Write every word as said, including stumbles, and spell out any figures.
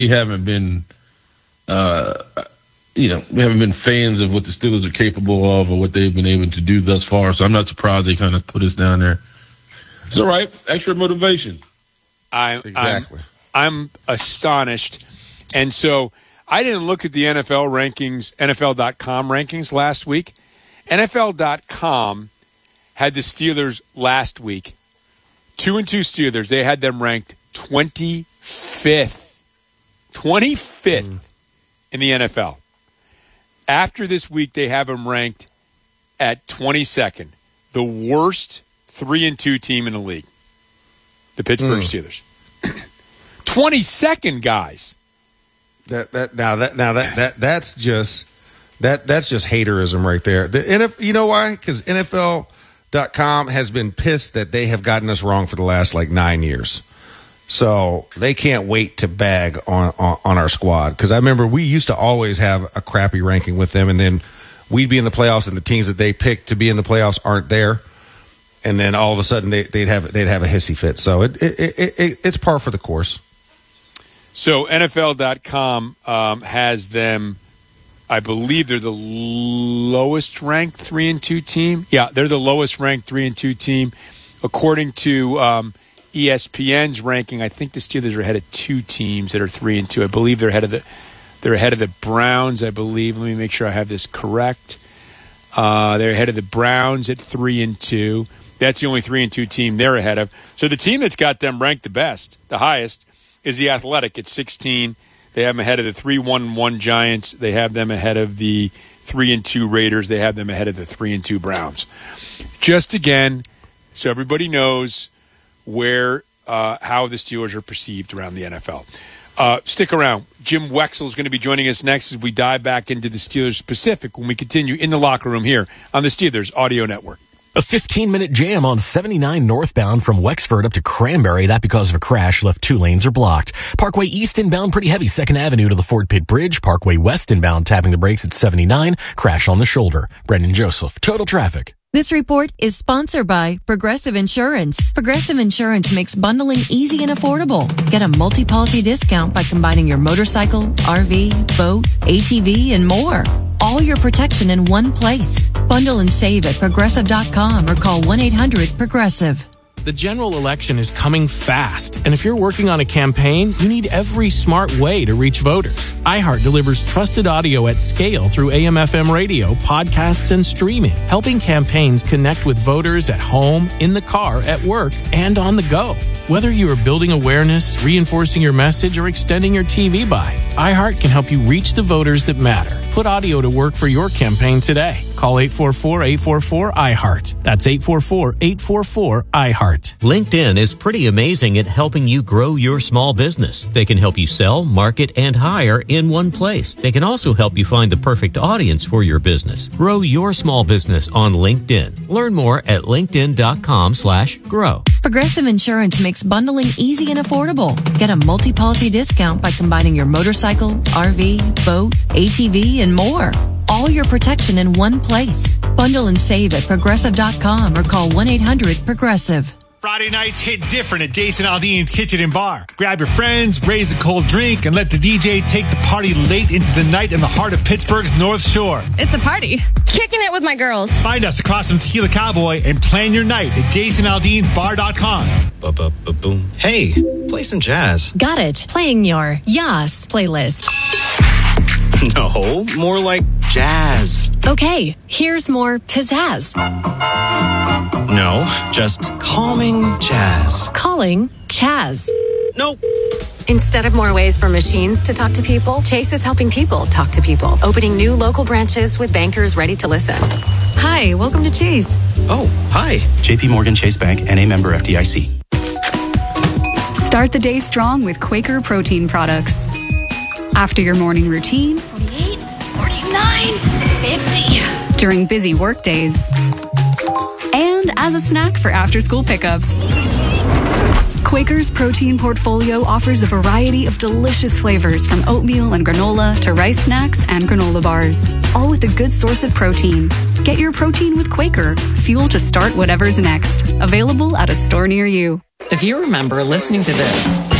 haven't been, uh, you know, we haven't been fans of what the Steelers are capable of or what they've been able to do thus far. So I'm not surprised they kind of put us down there. It's all right. Extra motivation. I, exactly. I'm, I'm astonished. And so I didn't look at the N F L rankings, N F L dot com rankings last week. N F L dot com had the Steelers last week. Two and two Steelers. They had them ranked twenty-fifth. twenty-fifth mm. in the N F L. After this week, they have them ranked at twenty-second. The worst three and two team in the league. The Pittsburgh mm. Steelers. twenty-second, guys. That that now that now that that that's just that that's just haterism right there. The N F L, you know why? Because N F L dot com has been pissed that they have gotten us wrong for the last like nine years. So they can't wait to bag on on, on our squad. Because I remember we used to always have a crappy ranking with them, and then we'd be in the playoffs, and the teams that they picked to be in the playoffs aren't there. And then all of a sudden they, they'd have they'd have a hissy fit. So it, it, it, it it's par for the course. So N F L dot com um, has them, I believe they're the lowest ranked three and two team. Yeah, they're the lowest ranked three and two team. According to um, E S P N's ranking, I think the Steelers are ahead of two teams that are three and two. I believe they're ahead of the they're ahead of the Browns, I believe. Let me make sure I have this correct. Uh, they're ahead of the Browns at three and two. That's the only three and two team they're ahead of. So the team that's got them ranked the best, the highest, is the Athletic at sixteen. They have them ahead of the three one one Giants. They have them ahead of the three and two Raiders. They have them ahead of the three and two Browns. Just again, so everybody knows where uh, how the Steelers are perceived around the N F L. Uh, stick around. Jim Wexell is going to be joining us next as we dive back into the Steelers specific when we continue in the locker room here on the Steelers Audio Network. A fifteen-minute jam on seventy-nine northbound from Wexford up to Cranberry. That because of a crash left two lanes are blocked. Parkway East inbound pretty heavy second Avenue to the Fort Pitt Bridge. Parkway West inbound tapping the brakes at seventy-nine. Crash on the shoulder. Brendan Joseph. Total traffic. This report is sponsored by Progressive Insurance. Progressive Insurance makes bundling easy and affordable. Get a multi-policy discount by combining your motorcycle, R V, boat, A T V, and more. All your protection in one place. Bundle and save at Progressive dot com or call one eight hundred Progressive. The general election is coming fast, and if you're working on a campaign, you need every smart way to reach voters. iHeart delivers trusted audio at scale through A M F M radio, podcasts, and streaming, helping campaigns connect with voters at home, in the car, at work, and on the go. Whether you are building awareness, reinforcing your message, or extending your T V buy, iHeart can help you reach the voters that matter. Put audio to work for your campaign today. Call eight four four, eight four four, I heart. That's eight four four, eight four four, I heart. LinkedIn is pretty amazing at helping you grow your small business. They can help you sell, market, and hire in one place. They can also help you find the perfect audience for your business. Grow your small business on LinkedIn. Learn more at linkedin.com slash grow. Progressive Insurance makes bundling easy and affordable. Get a multi-policy discount by combining your motorcycle, R V, boat, A T V, and more. All your protection in one place. Bundle and save at Progressive dot com or call one eight hundred Progressive. Friday nights hit different at Jason Aldean's Kitchen and Bar. Grab your friends, raise a cold drink, and let the D J take the party late into the night in the heart of Pittsburgh's North Shore. It's a party. Kicking it with my girls. Find us across from Tequila Cowboy and plan your night at jason aldeans bar dot com. Ba-ba-ba-boom. Hey, play some jazz. Got it. Playing your Yas playlist. No, more like jazz. Okay, here's more pizzazz. No, just calming jazz. Calling Chaz. Nope. Instead of more ways for machines to talk to people, Chase is helping people talk to people, opening new local branches with bankers ready to listen. Hi, welcome to Chase. Oh, hi. J P Morgan Chase Bank, N A member F D I C. Start the day strong with Quaker protein products. After your morning routine, forty-eight, forty-nine, fifty. During busy work days, and as a snack for after-school pickups. Quaker's protein portfolio offers a variety of delicious flavors from oatmeal and granola to rice snacks and granola bars, all with a good source of protein. Get your protein with Quaker, fuel to start whatever's next. Available at a store near you. If you remember listening to this